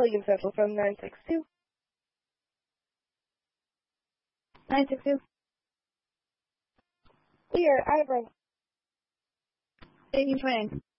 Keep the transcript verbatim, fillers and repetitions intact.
William Central from nine six two. nine six two. We are out of our... Taking twin.